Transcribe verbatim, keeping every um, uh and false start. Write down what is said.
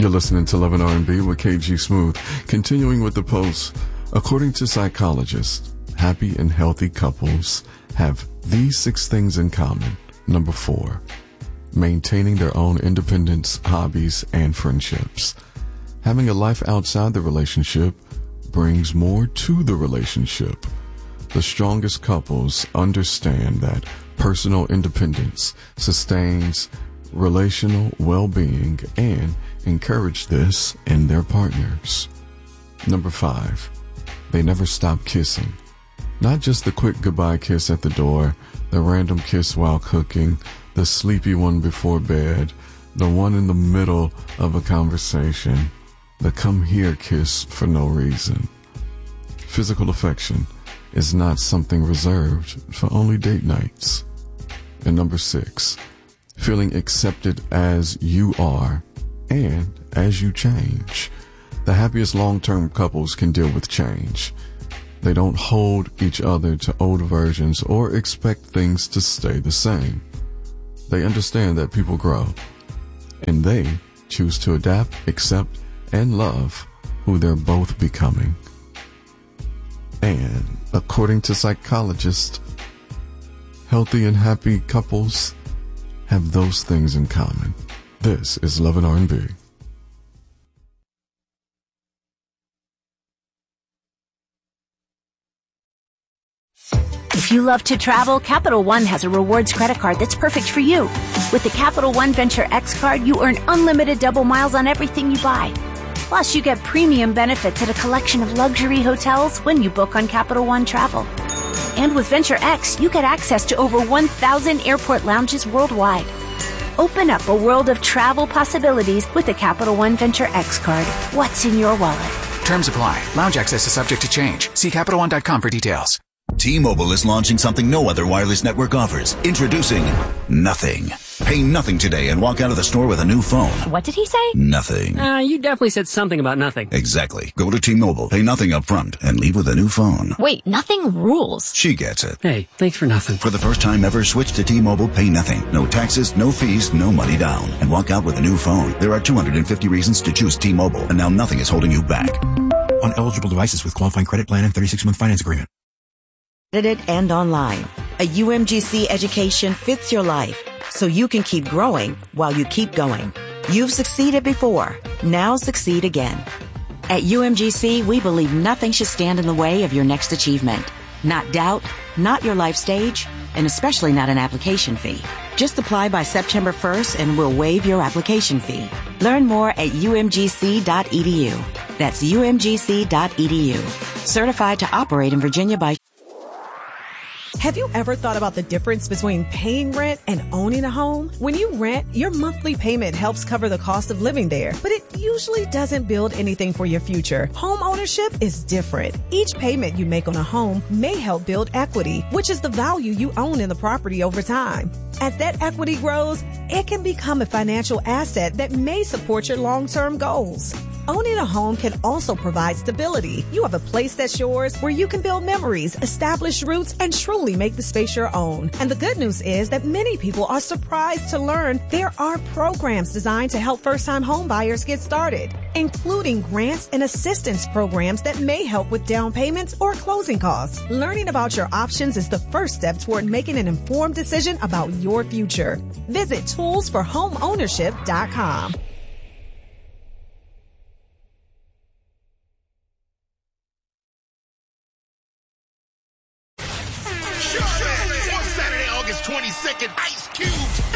You're listening to Love and R and B with K G Smooth. Continuing with the post, according to psychologists, happy and healthy couples have these six things in common. Number four, maintaining their own independence, hobbies, and friendships. Having a life outside the relationship brings more to the relationship. The strongest couples understand that personal independence sustains relational well-being and encourage this in their partners. Number five, they never stop kissing. Not just the quick goodbye kiss at the door, the random kiss while cooking, the sleepy one before bed, the one in the middle of a conversation, the come here kiss for no reason. Physical affection is not something reserved for only date nights. And number six, feeling accepted as you are and as you change. The happiest long-term couples can deal with change. They don't hold each other to old versions or expect things to stay the same. They understand that people grow, and they choose to adapt, accept, and love who they're both becoming. And according to psychologists, healthy and happy couples have those things in common. This is Love and R and B. If you love to travel, Capital One has a rewards credit card that's perfect for you. With the Capital One Venture X card, you earn unlimited double miles on everything you buy. Plus, you get premium benefits at a collection of luxury hotels when you book on Capital One Travel. And with Venture X, you get access to over one thousand airport lounges worldwide. Open up a world of travel possibilities with the Capital One Venture X card. What's in your wallet? Terms apply. Lounge access is subject to change. See Capital One dot com for details. T-Mobile is launching something no other wireless network offers. Introducing Nothing. Pay nothing today and walk out of the store with a new phone. What did he say? Nothing. Uh, you definitely said something about nothing. Exactly. Go to T-Mobile, pay nothing up front, and leave with a new phone. Wait, nothing rules. She gets it. Hey, thanks for nothing. For the first time ever, switch to T-Mobile, pay nothing. No taxes, no fees, no money down. And walk out with a new phone. There are two hundred fifty reasons to choose T-Mobile, and now nothing is holding you back. On eligible devices with qualifying credit plan and thirty-six month finance agreement. And online. A U M G C education fits your life, so you can keep growing while you keep going. You've succeeded before. Now succeed again. At U M G C, we believe nothing should stand in the way of your next achievement. Not doubt, not your life stage, and especially not an application fee. Just apply by September first and we'll waive your application fee. Learn more at U M G C dot E D U. That's U M G C dot E D U. Certified to operate in Virginia by... Have you ever thought about the difference between paying rent and owning a home? When you rent, your monthly payment helps cover the cost of living there, but it usually doesn't build anything for your future. Home ownership is different. Each payment you make on a home may help build equity, which is the value you own in the property over time. As that equity grows, it can become a financial asset that may support your long-term goals. Owning a home can also provide stability. You have a place that's yours where you can build memories, establish roots, and truly make the space your own. And the good news is that many people are surprised to learn there are programs designed to help first-time home buyers get started, including grants and assistance programs that may help with down payments or closing costs. Learning about your options is the first step toward making an informed decision about your future. Visit tools for home ownership dot com. Saturday, August twenty-second, Ice Cube.